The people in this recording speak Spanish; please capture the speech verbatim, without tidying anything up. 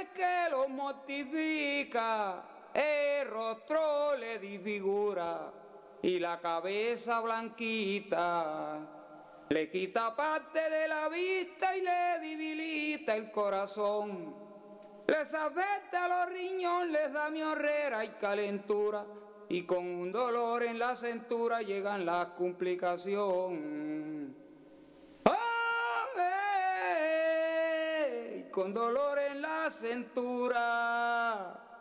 que lo mortifica, el rostro le disfigura y la cabeza blanquita le quita parte de la vista y le debilita el corazón. Les afecta los riñones, les da miorrera y calentura, y con un dolor en la cintura llegan las complicaciones. ¡Ay! Con dolor en la cintura